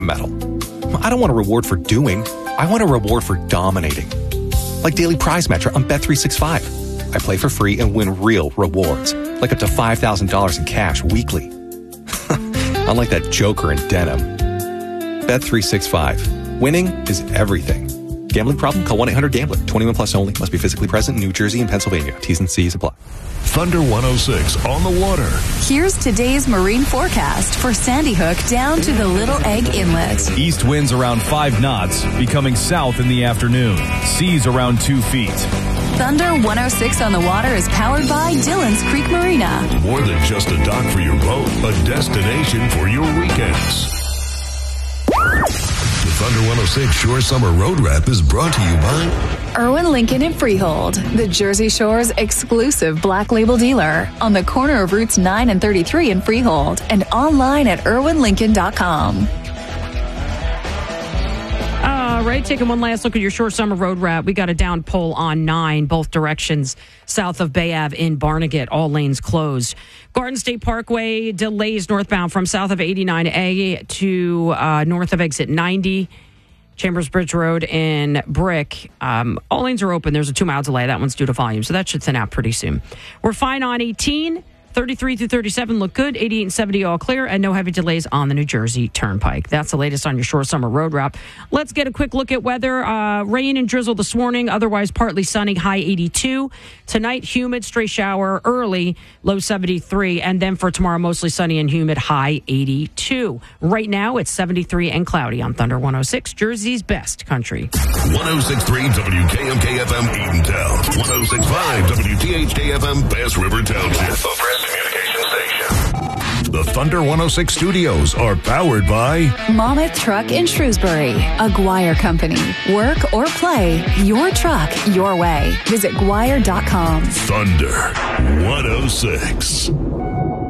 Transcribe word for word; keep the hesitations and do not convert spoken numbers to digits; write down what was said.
medal. I don't want a reward for doing. I want a reward for dominating. Like Daily Prize Matcher on Bet three sixty-five. I play for free and win real rewards, like up to five thousand dollars in cash weekly. Unlike that joker in denim. Bet three sixty-five. Winning is everything. Gambling problem? Call one eight hundred gambler. twenty-one plus only. Must be physically present in New Jersey and Pennsylvania. T's and C's apply. Thunder one oh six on the water. Here's today's marine forecast for Sandy Hook down to the Little Egg Inlet. East winds around five knots, becoming south in the afternoon. Seas around two feet. Thunder one oh six on the water is powered by Dillon's Creek Marina. More than just a dock for your boat, a destination for your weekends. The Thunder one oh six Shore Summer Road Wrap is brought to you by Irwin Lincoln and Freehold, the Jersey Shore's exclusive black label dealer, on the corner of Routes nine and thirty-three in Freehold, and online at irwin lincoln dot com. All right, taking one last look at your short summer road wrap. We got a down pole on nine, both directions, south of Bay Ave in Barnegat. All lanes closed. Garden State Parkway delays northbound from south of eighty-nine A to uh, north of exit ninety. Chambers Bridge Road in Brick. Um, all lanes are open. There's a two-mile delay. That one's due to volume, so that should thin out pretty soon. We're fine on eighteen. thirty-three through thirty-seven look good. eighty-eight and seventy all clear, and no heavy delays on the New Jersey Turnpike. That's the latest on your short summer road wrap. Let's get a quick look at weather. Uh, rain and drizzle this morning, otherwise partly sunny, high eighty-two. Tonight, humid, stray shower early, low seventy-three. And then for tomorrow, mostly sunny and humid, high eighty-two. Right now, it's seventy-three and cloudy on Thunder one oh six, Jersey's best country. one oh six point three W K M K F M Eatontown. one oh six point five W T H K F M Bass River Township. The Press Communication Station. The Thunder one oh six studios are powered by Monmouth Truck in Shrewsbury, a Guire company. Work or play, your truck, your way. Visit Guire dot com. Thunder one oh six.